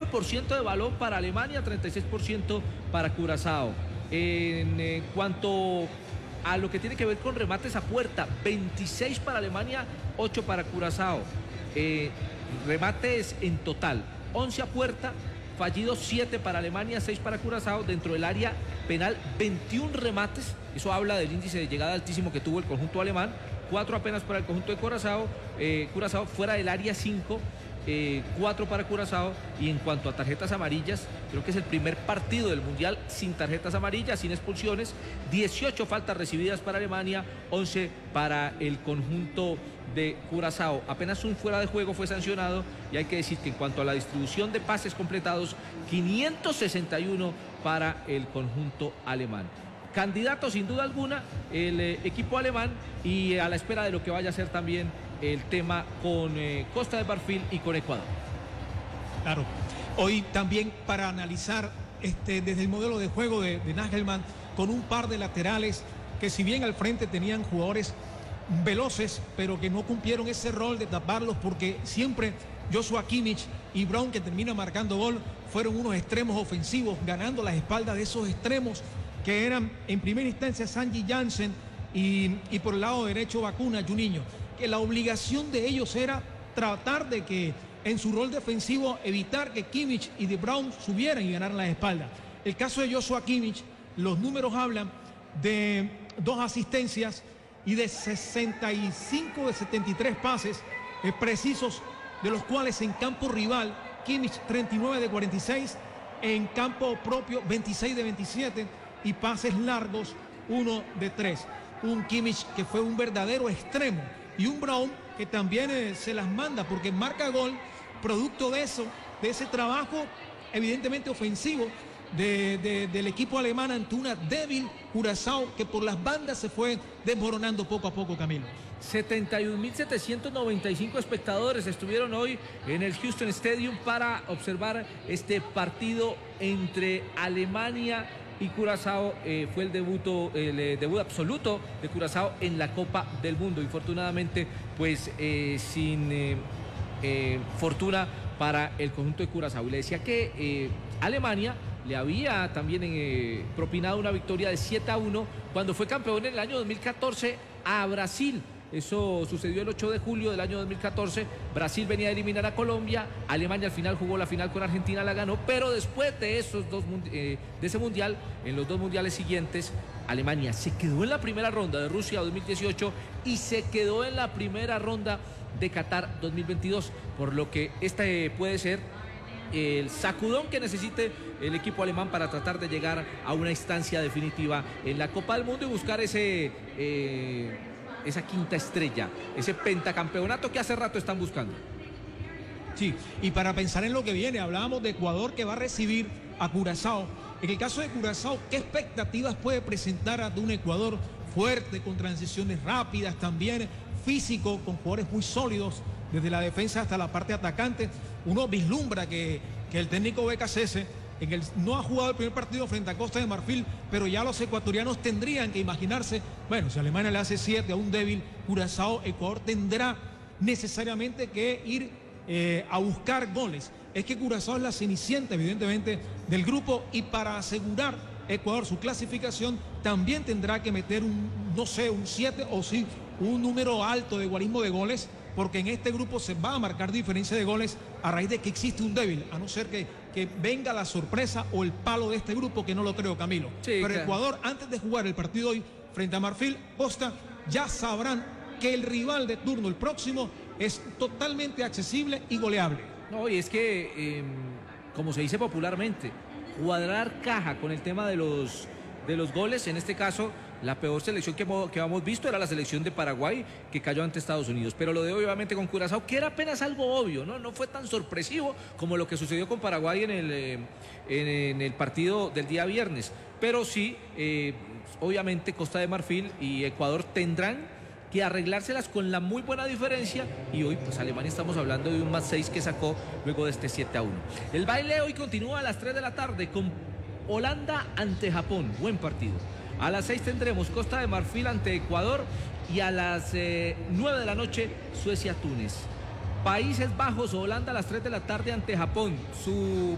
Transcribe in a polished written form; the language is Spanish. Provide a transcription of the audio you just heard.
39% de balón para Alemania, 36% para Curazao. En cuanto a lo que tiene que ver con remates a puerta, 26 para Alemania, 8 para Curazao. Remates en total, 11 a puerta, fallidos 7 para Alemania, 6 para Curazao. Dentro del área penal, 21 remates. Eso habla del índice de llegada altísimo que tuvo el conjunto alemán. 4 apenas para el conjunto de Curazao. Curazao fuera del área 5. 4 para Curazao. Y en cuanto a tarjetas amarillas, creo que es el primer partido del Mundial sin tarjetas amarillas, sin expulsiones. 18 faltas recibidas para Alemania, 11 para el conjunto de Curazao. Apenas un fuera de juego fue sancionado, y hay que decir que en cuanto a la distribución de pases completados, 561 para el conjunto alemán. Candidato sin duda alguna el equipo alemán, y a la espera de lo que vaya a ser también el tema con Costa de Marfil y con Ecuador. Claro, hoy también para analizar desde el modelo de juego de Nagelsmann, con un par de laterales que, si bien al frente tenían jugadores veloces, pero que no cumplieron ese rol de taparlos, porque siempre Joshua Kimmich y Brown, que termina marcando gol, fueron unos extremos ofensivos, ganando las espaldas de esos extremos que eran en primera instancia Sanji Jansen y por el lado derecho Vacuna, Juninho, que la obligación de ellos era tratar de que en su rol defensivo evitar que Kimmich y de Brown subieran y ganaran las espaldas. El caso de Joshua Kimmich, los números hablan de 2 asistencias y de 65 de 73 pases precisos, de los cuales en campo rival Kimmich 39 de 46, en campo propio 26 de 27, y pases largos 1 de 3. Un Kimmich que fue un verdadero extremo, y un Brown que también se las manda, porque marca gol producto de eso, de ese trabajo evidentemente ofensivo del equipo alemán ante una débil Curazao que por las bandas se fue desmoronando poco a poco, Camilo. 71.795 espectadores estuvieron hoy en el Houston Stadium para observar este partido entre Alemania y Curazao. Fue el debut absoluto de Curazao en la Copa del Mundo. Infortunadamente, pues sin fortuna para el conjunto de Curazao. Y le decía que Alemania le había también propinado una victoria de 7-1 cuando fue campeón en el año 2014 a Brasil. Eso sucedió el 8 de julio del año 2014. Brasil venía a eliminar a Colombia. Alemania al final jugó la final con Argentina, la ganó. Pero después de ese mundial, en los 2 mundiales siguientes, Alemania se quedó en la primera ronda de Rusia 2018 y se quedó en la primera ronda de Qatar 2022. Por lo que puede ser el sacudón que necesite el equipo alemán para tratar de llegar a una instancia definitiva en la Copa del Mundo y buscar esa quinta estrella, ese pentacampeonato que hace rato están buscando. Sí, y para pensar en lo que viene, hablábamos de Ecuador, que va a recibir a Curazao. En el caso de Curazao, ¿qué expectativas puede presentar ante un Ecuador fuerte, con transiciones rápidas, también físico, con jugadores muy sólidos, desde la defensa hasta la parte atacante? Uno vislumbra que el técnico BKSS no ha jugado el primer partido frente a Costa de Marfil, pero ya los ecuatorianos tendrían que imaginarse, bueno, si Alemania le hace 7 a un débil Curazao, Ecuador tendrá necesariamente que ir a buscar goles. Es que Curazao es la cenicienta, evidentemente, del grupo, y para asegurar Ecuador su clasificación también tendrá que meter un 7 o sí, un número alto de guarismo de goles, porque en este grupo se va a marcar diferencia de goles a raíz de que existe un débil, a no ser que venga la sorpresa o el palo de este grupo, que no lo creo, Camilo. Sí, pero claro. Ecuador, antes de jugar el partido hoy frente a Marfil, Costa, ya sabrán que el rival de turno, el próximo, es totalmente accesible y goleable. No, y es que, como se dice popularmente, cuadrar caja con el tema de los goles. En este caso, la peor selección que habíamos visto era la selección de Paraguay, que cayó ante Estados Unidos. Pero lo de hoy, obviamente, con Curazao, que era apenas algo obvio, no fue tan sorpresivo como lo que sucedió con Paraguay en el partido del día viernes. Pero sí, obviamente, Costa de Marfil y Ecuador tendrán que arreglárselas con la muy buena diferencia, y hoy pues Alemania estamos hablando de un +6 que sacó luego de este 7-1. El baile hoy continúa a las 3 de la tarde con Holanda ante Japón, buen partido. A las 6 tendremos Costa de Marfil ante Ecuador, y a las 9 de la noche Suecia-Túnez. Países Bajos o Holanda a las 3 de la tarde ante Japón. Su